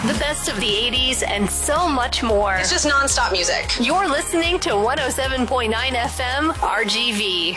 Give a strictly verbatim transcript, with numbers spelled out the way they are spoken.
the best of the eighties, and so much more. It's just nonstop music. You're listening to one oh seven point nine F M R G V.